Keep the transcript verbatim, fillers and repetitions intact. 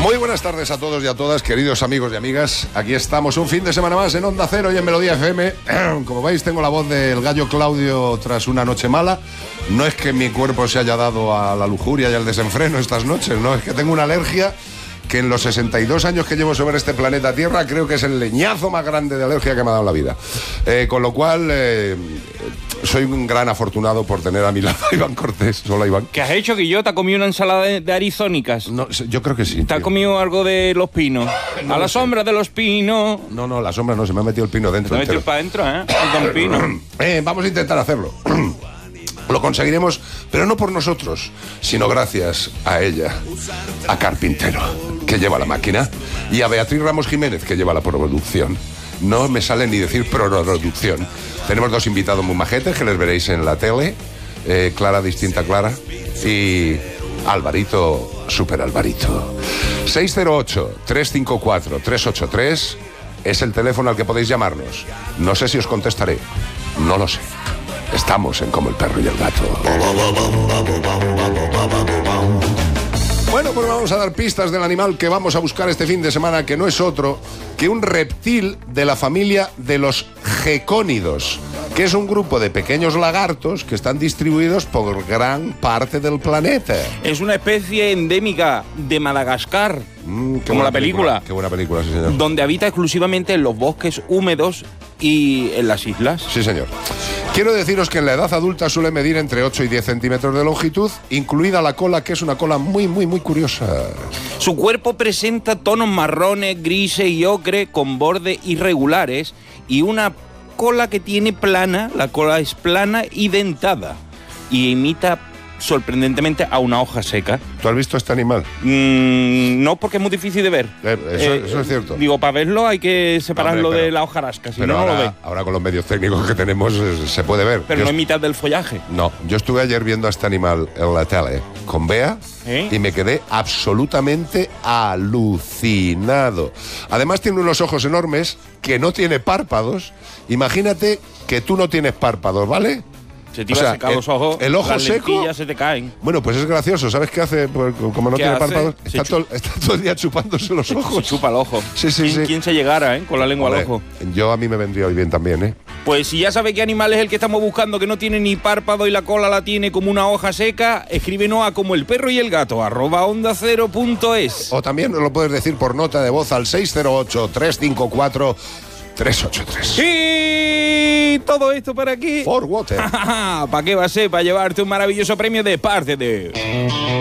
Muy buenas tardes a todos y a todas, queridos amigos y amigas. Aquí estamos un fin de semana más en Onda Cero y en Melodía F M. Como veis, tengo la voz del gallo Claudio tras una noche mala. No es que mi cuerpo se haya dado a la lujuria y al desenfreno estas noches, no, es que tengo una alergia que en los sesenta y dos años que llevo sobre este planeta Tierra creo que es el leñazo más grande de alergia que me ha dado en la vida. Eh, con lo cual, eh, soy un gran afortunado por tener a mi lado a Iván Cortés. Hola, Iván. ¿Qué has hecho, Guillo? ¿Te has comido una ensalada de, de arizónicas? No, yo creo que sí. ¿Te has comido algo de los pinos? No a la sé. sombra de los pinos. No, no, la sombra no, se me ha metido el pino dentro. Te has metido para adentro, ¿eh? El don Pino. Eh, vamos a intentar hacerlo. Lo conseguiremos, pero no por nosotros, sino gracias a ella, a Carpintero, que lleva la máquina, y a Beatriz Ramos Jiménez, que lleva la producción. No me sale ni decir producción. Tenemos dos invitados muy majetes que les veréis en la tele, eh, Clara Distinta Clara y Alvarito, Super Alvarito. seis cero ocho, tres cinco cuatro, tres ocho tres es el teléfono al que podéis llamarnos. No sé si os contestaré, no lo sé. Estamos en Como el Perro y el Gato. Bueno, pues vamos a dar pistas del animal que vamos a buscar este fin de semana, que no es otro que un reptil de la familia de los gecónidos, que es un grupo de pequeños lagartos que están distribuidos por gran parte del planeta. Es una especie endémica de Madagascar, Mm, qué como buena la película, Qué buena película, sí, señor. donde habita exclusivamente en los bosques húmedos y en las islas. Sí, señor. Quiero deciros que en la edad adulta suele medir entre ocho y diez centímetros de longitud, incluida la cola, que es una cola muy, muy, muy curiosa. Su cuerpo presenta tonos marrones, grises y ocre con bordes irregulares y una cola que tiene plana, la cola es plana y dentada y imita sorprendentemente a una hoja seca. ¿Tú has visto este animal? Mm, no, porque es muy difícil de ver. Eh, eso, Eh, eso es cierto. Digo, para verlo hay que separarlo Hombre, pero- de la hojarasca, si Pero no, no lo ahora, ve. ahora con los medios técnicos que tenemos eh, se puede ver. Pero Yo no est- en mitad del follaje. No, yo estuve ayer viendo a este animal en la tele con Bea ¿Eh? y me quedé absolutamente alucinado. Además tiene unos ojos enormes que no tiene párpados. Imagínate que tú no tienes párpados, ¿vale? Se te O iba sea, a secar el- los ojos, el ojo las seco- lentillas se te caen. Bueno, pues es gracioso. ¿Sabes qué hace? Pues, como no ¿Qué tiene hace? párpados, Se está, chu- todo, está todo el día chupándose los Se ojos. chupa el ojo. Sí, sí, ¿Quién, sí. quién se llegara, eh? Con la lengua Hombre, al ojo. yo a mí me vendría hoy bien también, ¿eh? Pues si ya sabe qué animal es el que estamos buscando, que no tiene ni párpado y la cola la tiene como una hoja seca, escríbenos a Como el Perro y el Gato, arroba onda cero punto es. O también nos lo puedes decir por nota de voz al seis cero ocho, tres cinco cuatro, tres ocho tres. Y todo esto para aquí. For water. ¿Para qué va a ser? Para llevarte un maravilloso premio de parte de...